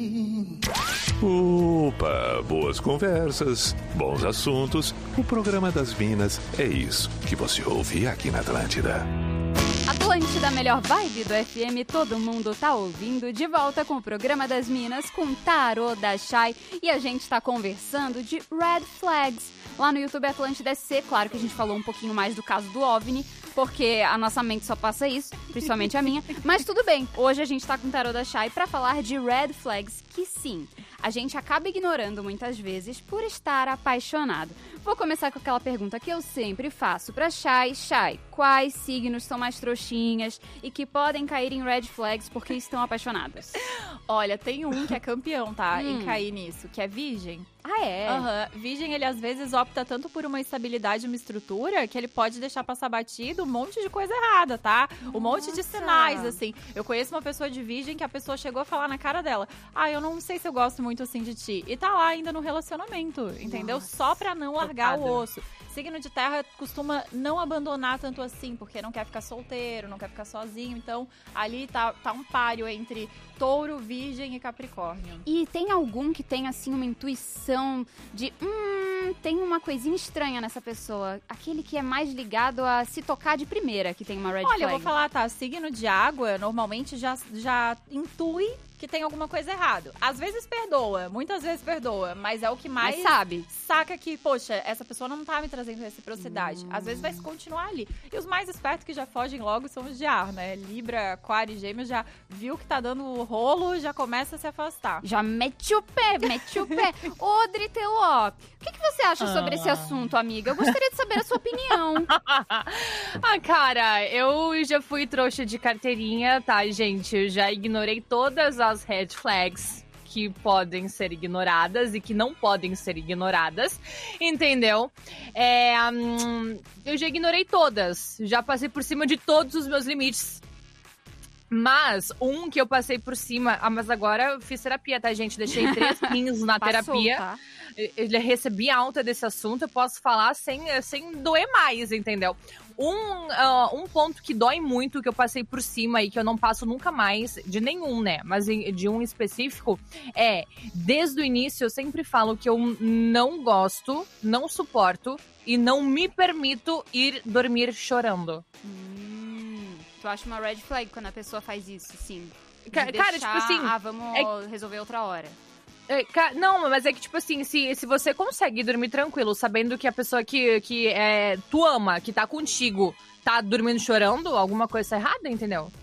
Opa, boas conversas, bons assuntos. O programa das Minas é isso que você ouve aqui na Atlântida. Atlântida, a melhor vibe do FM, todo mundo tá ouvindo. De volta com o programa das Minas, com Tarô da Chay. E a gente tá conversando de Red Flags. Lá no YouTube Atlântida SC, claro que a gente falou um pouquinho mais do caso do OVNI, porque a nossa mente só passa isso, principalmente a minha. Mas tudo bem, hoje a gente tá com o Tarô da Chay pra falar de Red Flags, que sim, a gente acaba ignorando muitas vezes por estar apaixonado. Vou começar com aquela pergunta que eu sempre faço pra Chay. Chay, quais signos são mais trouxinhas e que podem cair em Red Flags porque estão apaixonados? Olha, tem um que é campeão, tá? Em cair nisso, que é Virgem. Ah, é? Virgem, ele às vezes opta tanto por uma estabilidade, uma estrutura, que ele pode deixar passar batido um monte de coisa errada, tá? Um monte de sinais, assim. Eu conheço uma pessoa de Virgem que a pessoa chegou a falar na cara dela: eu não sei se eu gosto muito assim de ti. E tá lá ainda no relacionamento, entendeu? Nossa. Só pra não largar o osso. Signo de terra costuma não abandonar tanto assim, porque não quer ficar solteiro, não quer ficar sozinho. Então, ali tá um páreo entre Touro, Virgem e Capricórnio. E tem algum que tem, assim, uma intuição de... tem uma coisinha estranha nessa pessoa. Aquele que é mais ligado a se tocar de primeira, que tem uma red flag. Olha, eu vou falar, tá? Signo de água, normalmente já intui que tem alguma coisa errada. Às vezes perdoa, muitas vezes perdoa, mas é o que mais sabe. Saca que, poxa, essa pessoa não tá me trazendo reciprocidade. Às vezes vai continuar ali. E os mais espertos que já fogem logo são os de ar, né? Libra, Aquário e Gêmeos já viu que tá dando rolo, já começa a se afastar. Já mete o pé, mete o pé. Ô, Driteló, o que você acha sobre esse assunto, amiga? Eu gostaria de saber a sua opinião. Cara, eu já fui trouxa de carteirinha, tá, gente? Eu já ignorei todas as red flags que podem ser ignoradas e que não podem ser ignoradas, entendeu? Eu já ignorei todas, já passei por cima de todos os meus limites. Mas, um que eu passei por cima... mas agora eu fiz terapia, tá, gente? Deixei 3 rins na terapia. Tá? Eu recebi alta desse assunto, eu posso falar sem doer mais, entendeu? Um ponto que dói muito, que eu passei por cima e que eu não passo nunca mais, de nenhum, né? Mas de um específico, desde o início eu sempre falo que eu não gosto, não suporto e não me permito ir dormir chorando. Tu acha uma red flag quando a pessoa faz isso, sim? Cara, tipo assim... vamos resolver outra hora. Não, mas é que, tipo assim, se você consegue dormir tranquilo, sabendo que a pessoa que tu ama, que tá contigo, tá dormindo chorando, alguma coisa tá errada, entendeu?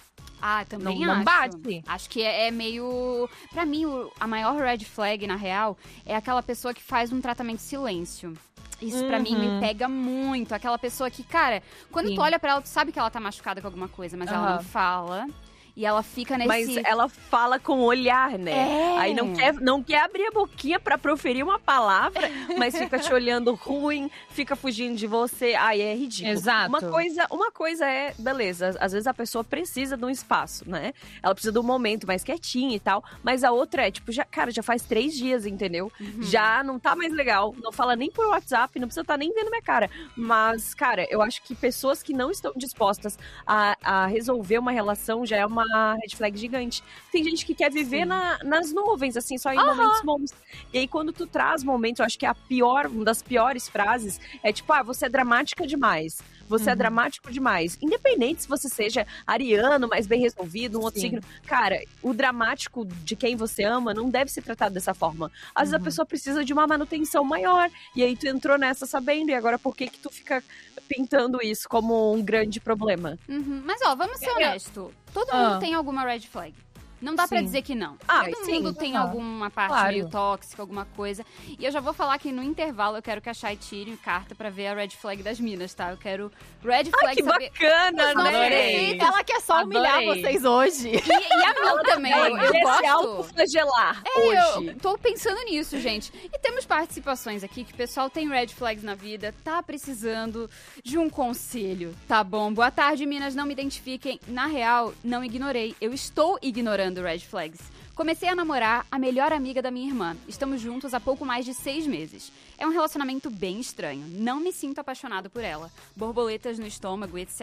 Também não acho. bate. Acho que é meio... Pra mim, a maior red flag, na real, é aquela pessoa que faz um tratamento de silêncio. Isso pra mim me pega muito. Aquela pessoa que, cara, quando tu olha pra ela, tu sabe que ela tá machucada com alguma coisa, mas ela não fala. E ela fica nesse... Mas ela fala com o olhar, né? Aí não quer abrir a boquinha pra proferir uma palavra, mas fica te olhando ruim, fica fugindo de você. É ridículo. Exato. Uma coisa é, beleza, às vezes a pessoa precisa de um espaço, né? Ela precisa de um momento mais quietinho e tal. Mas a outra é, tipo, já faz 3 dias, entendeu? Já não tá mais legal. Não fala nem por WhatsApp, não precisa estar nem vendo minha cara. Mas, cara, eu acho que pessoas que não estão dispostas a resolver uma relação já é uma red flag gigante. Tem gente que quer viver nas nuvens, assim, só em momentos bons. E aí, quando tu traz momentos, eu acho que uma das piores frases é tipo, você é dramática demais. Você é dramático demais. Independente se você seja ariano, mais bem resolvido, um outro signo. Cara, o dramático de quem você ama não deve ser tratado dessa forma. Às vezes a pessoa precisa de uma manutenção maior. E aí tu entrou nessa sabendo, e agora por que tu fica pintando isso como um grande problema? Mas, vamos ser honestos. Todo mundo tem alguma red flag. Não dá pra dizer que não. Todo mundo tem alguma parte meio tóxica, alguma coisa. E eu já vou falar que no intervalo eu quero que a Chay tire carta pra ver a red flag das minas, tá? Eu quero red flag que saber... bacana, né? Ela quer só humilhar vocês hoje. E a mim também. Eu gosto. Autoflagelar hoje. Eu tô pensando nisso, gente. E temos participações aqui que o pessoal tem red flags na vida, tá precisando de um conselho, tá bom? Boa tarde, minas, não me identifiquem. Na real, não ignorei. Eu estou ignorando red flags. Comecei a namorar a melhor amiga da minha irmã. Estamos juntos há pouco mais de 6 meses. É um relacionamento bem estranho. Não me sinto apaixonado por ela. Borboletas no estômago, etc.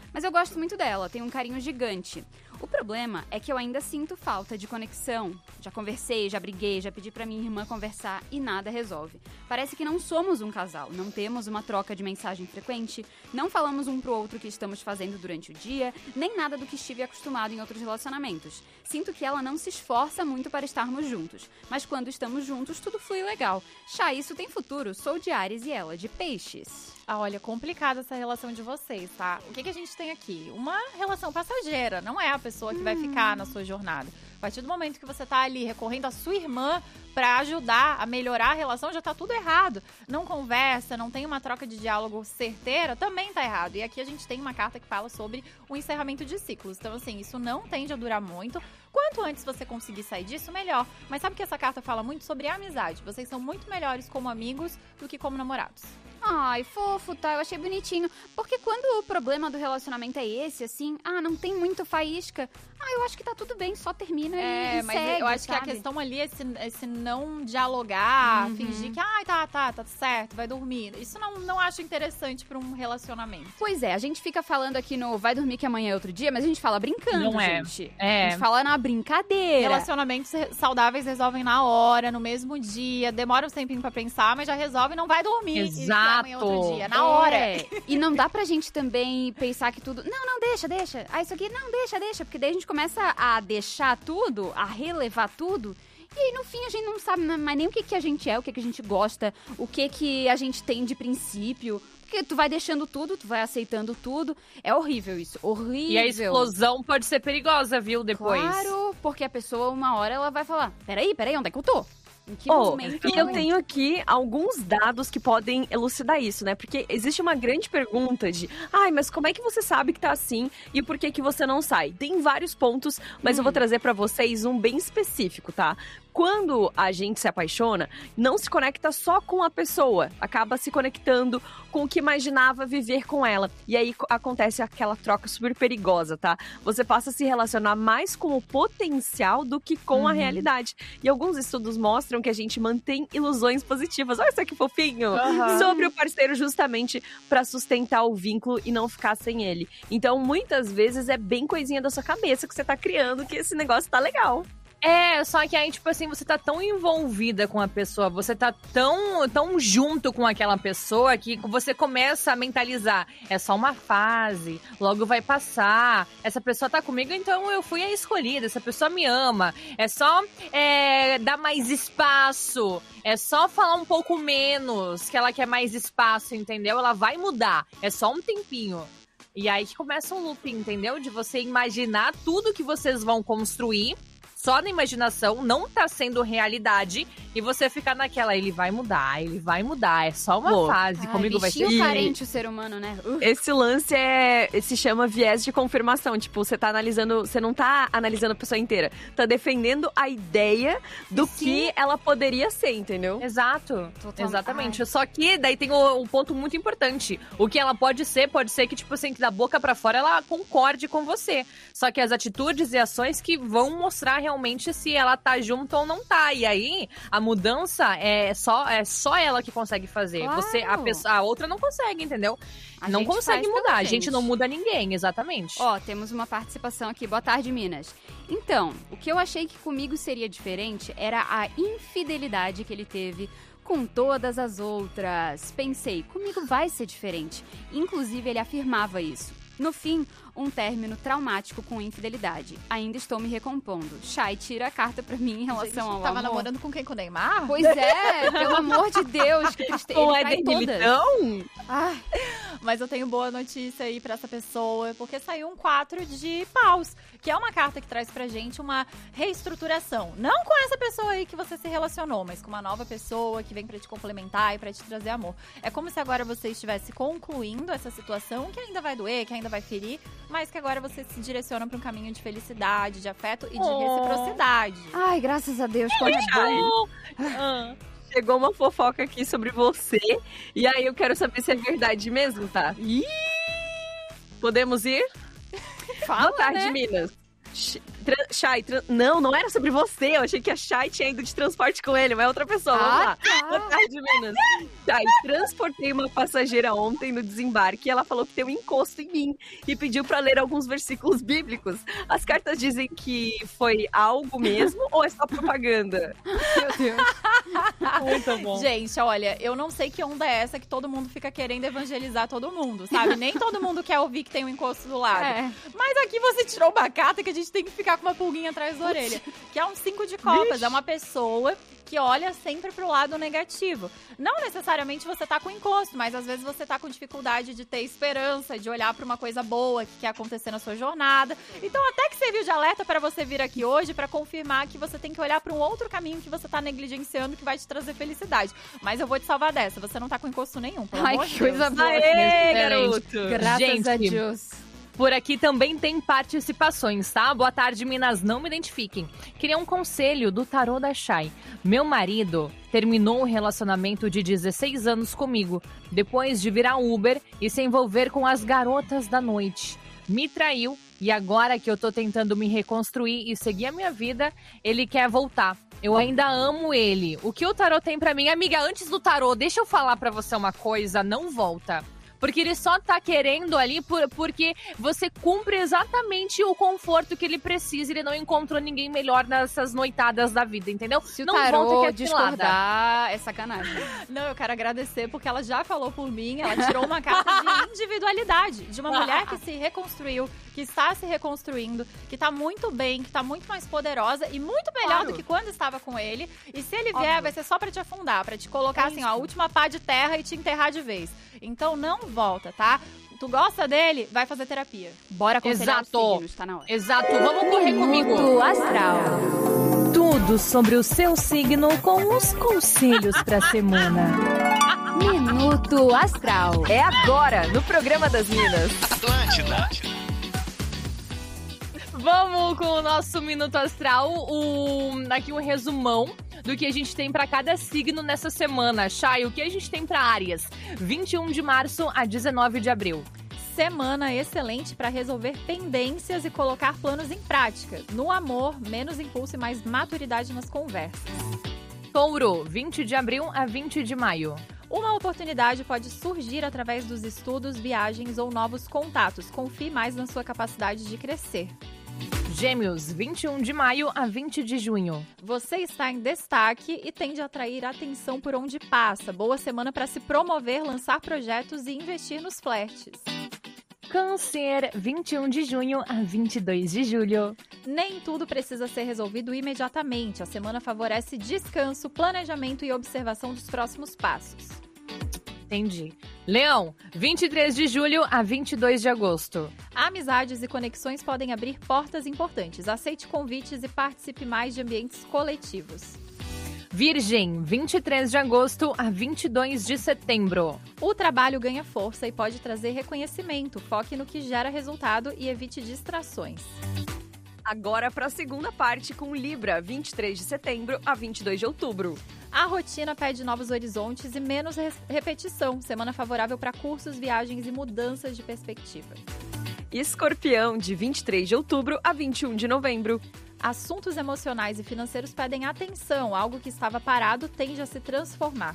Mas eu gosto muito dela, tenho um carinho gigante. O problema é que eu ainda sinto falta de conexão. Já conversei, já briguei, já pedi pra minha irmã conversar e nada resolve. Parece que não somos um casal, não temos uma troca de mensagem frequente, não falamos um pro outro o que estamos fazendo durante o dia, nem nada do que estive acostumado em outros relacionamentos. Sinto que ela não se esforça muito para estarmos juntos, mas quando estamos juntos tudo flui legal. Chá, isso tem futuro, sou de Áries e ela de Peixes. Ah, olha, complicada essa relação de vocês, tá? O que a gente tem aqui? Uma relação passageira, não é a pessoa que vai ficar na sua jornada. A partir do momento que você tá ali recorrendo à sua irmã pra ajudar a melhorar a relação, já tá tudo errado. Não conversa, não tem uma troca de diálogo certeira, também tá errado. E aqui a gente tem uma carta que fala sobre o encerramento de ciclos. Então, assim, isso não tende a durar muito. Quanto antes você conseguir sair disso, melhor. Mas sabe que essa carta fala muito sobre a amizade. Vocês são muito melhores como amigos do que como namorados. Ai, fofo, tá? Eu achei bonitinho. Porque quando o problema do relacionamento é esse, assim, não tem muito faísca, eu acho que tá tudo bem, só termina e mas segue, eu acho sabe? que a questão ali é esse não dialogar, fingir que, tá certo, vai dormir. Isso não acho interessante pra um relacionamento. Pois é, a gente fica falando aqui no vai dormir que amanhã é outro dia, mas a gente fala brincando, Não é. gente. É. A gente fala na brincadeira. Relacionamentos saudáveis resolvem na hora, no mesmo dia, demora um tempinho pra pensar, mas já resolve e não vai dormir. Exato. E amanhã é outro dia, na hora. E não dá pra gente também pensar que tudo... Não, deixa. Isso aqui, não, deixa. Porque daí a gente começa a deixar tudo, a relevar tudo. E aí, no fim, a gente não sabe mais nem o que a gente é, o que a gente gosta, o que a gente tem de princípio. Porque tu vai deixando tudo, tu vai aceitando tudo. É horrível isso, horrível. E a explosão pode ser perigosa, viu, depois. Claro, porque a pessoa, uma hora, ela vai falar, peraí, onde é que eu tô? Em que momento? E eu tenho aqui alguns dados que podem elucidar isso, né? Porque existe uma grande pergunta de mas como é que você sabe que tá assim e por que você não sai? Tem vários pontos, mas eu vou trazer pra vocês um bem específico, tá? Quando a gente se apaixona, não se conecta só com a pessoa, acaba se conectando com o que imaginava viver com ela. E aí acontece aquela troca super perigosa, tá? Você passa a se relacionar mais com o potencial do que com a realidade. E alguns estudos mostram que a gente mantém ilusões positivas. Olha isso aqui fofinho! Sobre o parceiro justamente pra sustentar o vínculo e não ficar sem ele. Então, muitas vezes é bem coisinha da sua cabeça que você tá criando que esse negócio tá legal. Só que aí, tipo assim, você tá tão envolvida com a pessoa, você tá tão junto com aquela pessoa que você começa a mentalizar. É só uma fase, logo vai passar. Essa pessoa tá comigo, então eu fui a escolhida. Essa pessoa me ama. É só dar mais espaço. É só falar um pouco menos que ela quer mais espaço, entendeu? Ela vai mudar. É só um tempinho. E aí que começa um loop, entendeu? De você imaginar tudo que vocês vão construir. Só na imaginação, não tá sendo realidade. E você ficar naquela, ele vai mudar, é só uma fase, comigo vai ser... Bichinho carente o ser humano, né? Esse lance se chama viés de confirmação. Tipo, você tá analisando, você não tá analisando a pessoa inteira. Tá defendendo a ideia do que ela poderia ser, entendeu? Exato, exatamente. Só que daí tem um ponto muito importante. O que ela pode ser que, tipo assim, que da boca pra fora ela concorde com você. Só que as atitudes e ações que vão mostrar realmente se ela tá junto ou não tá. E aí, a mudança é só ela que consegue fazer. Claro. A outra não consegue, entendeu? Não consegue mudar. A gente não muda ninguém, exatamente. Temos uma participação aqui. Boa tarde, Minas. Então, o que eu achei que comigo seria diferente era a infidelidade que ele teve com todas as outras. Pensei, comigo vai ser diferente. Inclusive, ele afirmava isso. No fim, um término traumático com infidelidade. Ainda estou me recompondo. Chay, tira a carta pra mim em relação ao tava amor. namorando com quem? Com o Neymar? Pois é, pelo amor de Deus, que tristeza. Com Ele trai Éder todas. Militão? Ai, mas eu tenho boa notícia aí pra essa pessoa, porque saiu um 4 de paus, que é uma carta que traz pra gente uma reestruturação. Não com essa pessoa aí que você se relacionou, mas com uma nova pessoa que vem pra te complementar e pra te trazer amor. É como se agora você estivesse concluindo essa situação, que ainda vai doer, que ainda vai ferir, mas que agora você se direciona pra um caminho de felicidade, de afeto e de reciprocidade. Ai, graças a Deus, como é bom. Chegou uma fofoca aqui sobre você. E aí eu quero saber se é verdade mesmo, tá? Podemos ir? Fala, Boa tarde, né? Minas. Chay, não era sobre você. Eu achei que a Chay tinha ido de transporte com ele, mas é outra pessoa. Vamos lá. Boa tarde, Minas. Chay, transportei uma passageira ontem no desembarque e ela falou que tem um encosto em mim e pediu pra ler alguns versículos bíblicos. As cartas dizem que foi algo mesmo ou é só propaganda? Meu Deus. Muito bom. Gente, olha, eu não sei que onda é essa que todo mundo fica querendo evangelizar todo mundo, sabe? Nem todo mundo quer ouvir que tem um encosto do lado. Mas aqui você tirou uma carta que a gente tem que ficar com uma pulguinha atrás da orelha. Que é um 5 de copas. Vixe. É uma pessoa que olha sempre pro lado negativo. Não necessariamente você tá com encosto, mas às vezes você tá com dificuldade de ter esperança, de olhar pra uma coisa boa que quer acontecer na sua jornada. Então até que serviu de alerta para você vir aqui hoje pra confirmar que você tem que olhar pra um outro caminho que você tá negligenciando que vai te trazer felicidade. Mas eu vou te salvar dessa, você não tá com encosto nenhum, pelo amor de Deus. Coisa boa. Aê, garoto! Graças a Deus. Por aqui também tem participações, tá? Boa tarde, Minas. Não me identifiquem. Queria um conselho do tarô da Chay. Meu marido terminou um relacionamento de 16 anos comigo, depois de virar Uber e se envolver com as garotas da noite. Me traiu e agora que eu tô tentando me reconstruir e seguir a minha vida, ele quer voltar. Eu ainda amo ele. O que o tarô tem pra mim? Amiga, antes do tarô, deixa eu falar pra você uma coisa, não volta. Porque ele só tá querendo ali porque você cumpre exatamente o conforto que ele precisa. Ele não encontrou ninguém melhor nessas noitadas da vida, entendeu? Se o não tarô volta que é discordar, é sacanagem. Não, eu quero agradecer porque ela já falou por mim. Ela tirou uma carta de individualidade. De uma mulher que se reconstruiu, que está se reconstruindo, que tá muito bem, que tá muito mais poderosa e muito melhor do que quando estava com ele. E se ele vier, vai ser só pra te afundar, pra te colocar assim, ó, a última pá de terra e te enterrar de vez. Então não volta, tá? Tu gosta dele? Vai fazer terapia. Bora aconselhar os signos, tá na hora. Exato, vamos correr comigo. Minuto Astral. Tudo sobre o seu signo com os conselhos pra semana. Minuto Astral. É agora, no programa das Minas. Atlântida. Vamos com o nosso Minuto Astral, aqui um resumão do que a gente tem pra cada signo nessa semana. Chay, o que a gente tem pra Áries? 21 de março a 19 de abril. Semana excelente para resolver pendências e colocar planos em prática. No amor, menos impulso e mais maturidade nas conversas. Touro, 20 de abril a 20 de maio. Uma oportunidade pode surgir através dos estudos, viagens ou novos contatos. Confie mais na sua capacidade de crescer. Gêmeos, 21 de maio a 20 de junho. Você está em destaque e tende a atrair atenção por onde passa. Boa semana para se promover, lançar projetos e investir nos flertes. Câncer, 21 de junho a 22 de julho. Nem tudo precisa ser resolvido imediatamente. A semana favorece descanso, planejamento e observação dos próximos passos. Entendi. Leão, 23 de julho a 22 de agosto. Amizades e conexões podem abrir portas importantes. Aceite convites e participe mais de ambientes coletivos. Virgem, 23 de agosto a 22 de setembro. O trabalho ganha força e pode trazer reconhecimento. Foque no que gera resultado e evite distrações. Agora para a segunda parte com Libra, 23 de setembro a 22 de outubro. A rotina pede novos horizontes e menos repetição. Semana favorável para cursos, viagens e mudanças de perspectiva. Escorpião, de 23 de outubro a 21 de novembro. Assuntos emocionais e financeiros pedem atenção. Algo que estava parado tende a se transformar.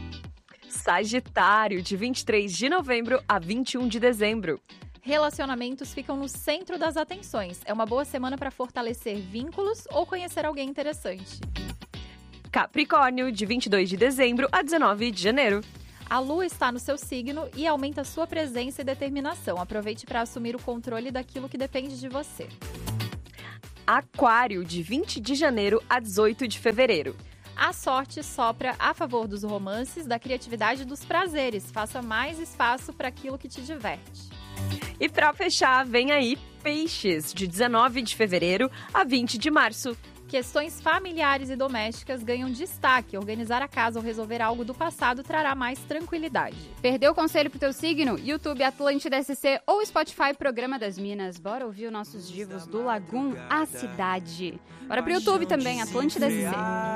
Sagitário, de 23 de novembro a 21 de dezembro. Relacionamentos ficam no centro das atenções. É uma boa semana para fortalecer vínculos ou conhecer alguém interessante. Capricórnio, de 22 de dezembro a 19 de janeiro. A lua está no seu signo e aumenta sua presença e determinação. Aproveite para assumir o controle daquilo que depende de você. Aquário, de 20 de janeiro a 18 de fevereiro. A sorte sopra a favor dos romances, da criatividade e dos prazeres. Faça mais espaço para aquilo que te diverte. E para fechar, vem aí Peixes, de 19 de fevereiro a 20 de março. Questões familiares e domésticas ganham destaque. Organizar a casa ou resolver algo do passado trará mais tranquilidade. Perdeu o conselho pro teu signo? YouTube Atlântida SC ou Spotify Programa das Minas. Bora ouvir os nossos divos do Lagum, A Cidade. Bora pro YouTube também, Atlântida SC.